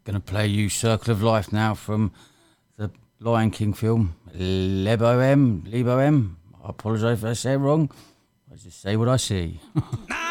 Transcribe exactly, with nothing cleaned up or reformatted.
going to play you Circle of Life now from the Lion King film, Le Bohème, Le Bohème. I apologise if I say it wrong. I just say what I see.